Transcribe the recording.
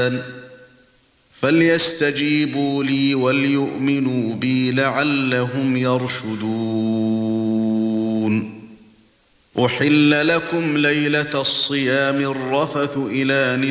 الرحمن فليستجيبوا لي وليؤمنوا بي لعلهم يرشدون أحل لكم ليلة الصيام الرفث إلى